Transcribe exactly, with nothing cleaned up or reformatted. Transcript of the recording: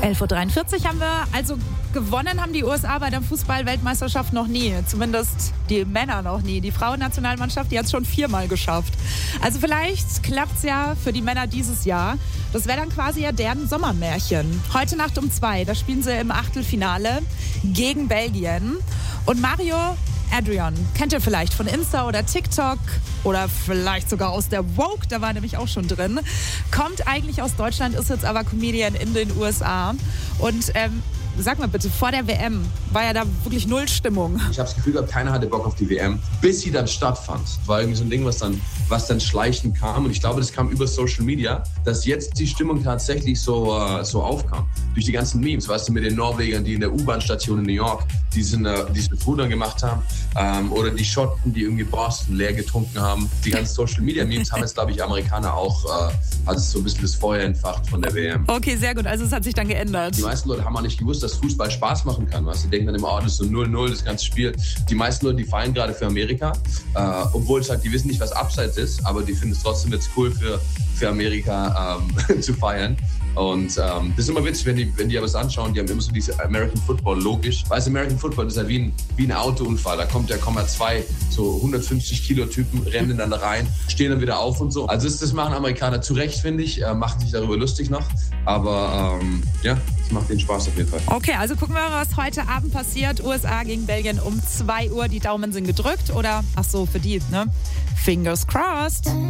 elf Uhr dreiundvierzig haben wir, also gewonnen haben die U S A bei der Fußball-Weltmeisterschaft noch nie. Zumindest die Männer noch nie. Die Frauennationalmannschaft, die hat es schon viermal geschafft. Also vielleicht klappt es ja für die Männer dieses Jahr. Das wäre dann quasi ja deren Sommermärchen. Heute Nacht um zwei, da spielen sie im Achtelfinale gegen Belgien. Und Mario Adrian, kennt ihr vielleicht von Insta oder TikTok oder vielleicht sogar aus der Vogue, da war nämlich auch schon drin. Kommt eigentlich aus Deutschland, ist jetzt aber Comedian in den U S A. Und ähm, sag mal bitte, vor der W M war ja da wirklich null Stimmung. Ich habe das Gefühl gehabt, keiner hatte Bock auf die W M, bis sie dann stattfand. War irgendwie so ein Ding, was dann, was dann schleichend kam. Und ich glaube, das kam über Social Media, dass jetzt die Stimmung tatsächlich so, uh, so aufkam. Durch die ganzen Memes, weißt du, mit den Norwegern, die in der U-Bahn-Station in New York diesen, uh, diesen Rudern gemacht haben. Ähm, oder die Schotten, die irgendwie Boston leer getrunken haben. Die ganzen Social-Media-Memes haben jetzt, glaube ich, Amerikaner auch, uh, hat es so ein bisschen das Feuer entfacht von der W M. Okay, sehr gut. Also es hat sich dann geändert. Die meisten Leute haben auch nicht gewusst, dass Fußball Spaß machen kann. Weißt? Die denken dann immer, oh, das ist so null null, das ganze Spiel. Die meisten Leute, die feiern gerade für Amerika, äh, obwohl es halt, die wissen nicht, was Abseits ist, aber die finden es trotzdem jetzt cool für, für Amerika ähm, zu feiern. Und ähm, das ist immer witzig, wenn die, wenn die aber was anschauen, die haben immer so diese American Football, logisch. Weißt du, American Football ist ja wie ein, wie ein Autounfall. Da kommt ja kommen zwei so hundertfünfzig Kilo Typen, rennen dann da rein, stehen dann wieder auf und so. Also das, das machen Amerikaner zu Recht, finde ich, äh, machen sich darüber lustig noch. Aber ähm, ja, das macht denen Spaß auf jeden Fall. Okay, also gucken wir mal, was heute Abend passiert. U S A gegen Belgien um zwei Uhr. Die Daumen sind gedrückt oder, ach so, für die, ne? Fingers crossed.